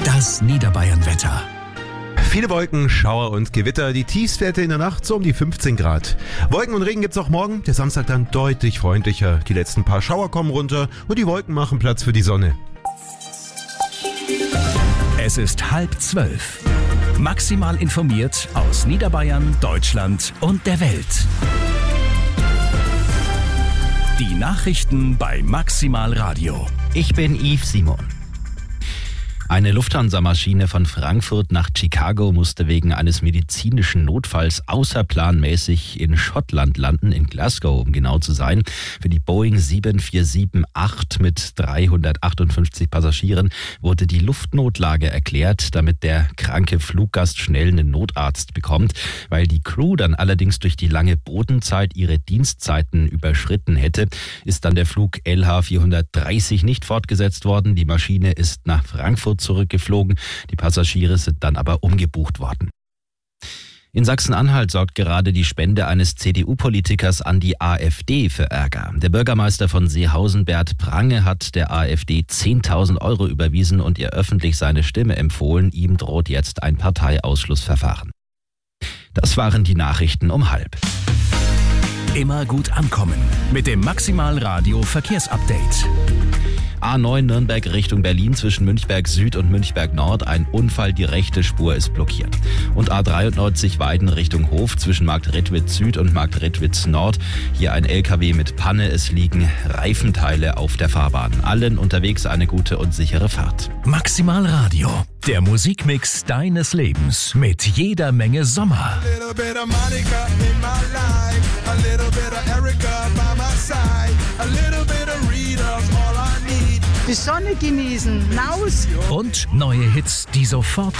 Das Niederbayern-Wetter. Viele Wolken, Schauer und Gewitter, die Tiefstwerte in der Nacht so um die 15 Grad. Wolken und Regen gibt's auch morgen, der Samstag dann deutlich freundlicher. Die letzten paar Schauer kommen runter und die Wolken machen Platz für die Sonne. Es ist 11:30. Maximal informiert aus Niederbayern, Deutschland und der Welt. Die Nachrichten bei Maximal Radio. Ich bin Yves Simon. Eine Lufthansa-Maschine von Frankfurt nach Chicago musste wegen eines medizinischen Notfalls außerplanmäßig in Schottland landen, in Glasgow, um genau zu sein. Für die Boeing 747-8 mit 358 Passagieren wurde die Luftnotlage erklärt, damit der kranke Fluggast schnell einen Notarzt bekommt. Weil die Crew dann allerdings durch die lange Bodenzeit ihre Dienstzeiten überschritten hätte, ist dann der Flug LH430 nicht fortgesetzt worden. Die Maschine ist nach Frankfurt zurückgeflogen. Die Passagiere sind dann aber umgebucht worden. In Sachsen-Anhalt sorgt gerade die Spende eines CDU-Politikers an die AfD für Ärger. Der Bürgermeister von Seehausen, Bert Prange, hat der AfD 10.000 € überwiesen und ihr öffentlich seine Stimme empfohlen. Ihm droht jetzt ein Parteiausschlussverfahren. Das waren die Nachrichten um 12:30. Immer gut ankommen mit dem Maximal Radio Verkehrsupdate. A9 Nürnberg Richtung Berlin zwischen Münchberg Süd und Münchberg Nord. Ein Unfall, die rechte Spur ist blockiert. Und A93 Weiden Richtung Hof zwischen Marktredwitz Süd und Marktredwitz Nord. Hier ein LKW mit Panne. Es liegen Reifenteile auf der Fahrbahn. Allen unterwegs eine gute und sichere Fahrt. Maximal Radio, der Musikmix deines Lebens mit jeder Menge Sommer. Die Sonne genießen, raus. Und neue Hits, die sofort